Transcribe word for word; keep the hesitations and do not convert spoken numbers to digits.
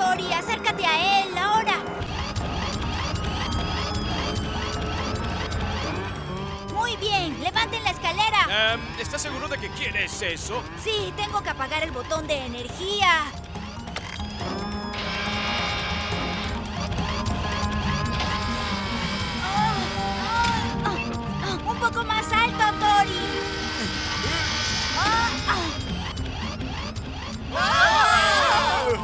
Tori. Acércate a él, ahora. Muy bien, levanten la escalera. Um, ¿Estás seguro de que quieres eso? Sí, tengo que apagar el botón de energía. Oh, oh, oh, un poco más alto, Tori.